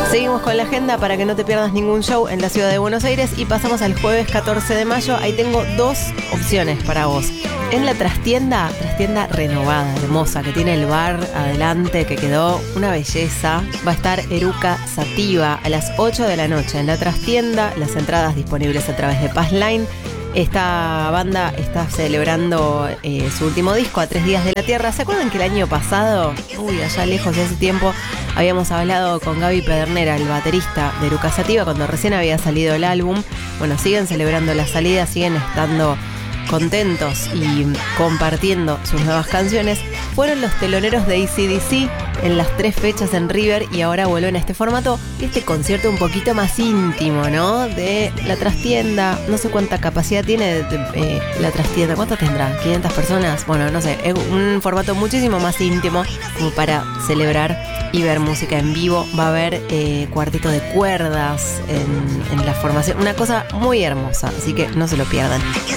Seguimos con la agenda para que no te pierdas ningún show en la ciudad de Buenos Aires y pasamos al jueves 14 de mayo. Ahí tengo dos opciones para vos. En la trastienda renovada, hermosa, que tiene el bar adelante, que quedó una belleza, va a estar Eruca Sativa a las 8 de la noche en la trastienda. Las entradas disponibles a través de Passline. Esta banda está celebrando su último disco, A 3 días de la Tierra. ¿Se acuerdan que el año pasado, allá lejos de hace tiempo, habíamos hablado con Gaby Pedernera, el baterista de Eruca Sativa, cuando recién había salido el álbum? Bueno, siguen celebrando la salida, siguen estando contentos y compartiendo sus nuevas canciones. Fueron los teloneros de AC/DC en las 3 fechas en River y ahora vuelven a este formato y este concierto un poquito más íntimo, ¿no? De la trastienda. No sé cuánta capacidad tiene la trastienda. ¿Cuánto tendrá? ¿500 personas? Bueno, no sé. Es un formato muchísimo más íntimo como para celebrar y ver música en vivo. Va a haber cuarteto de cuerdas en la formación. Una cosa muy hermosa, así que no se lo pierdan.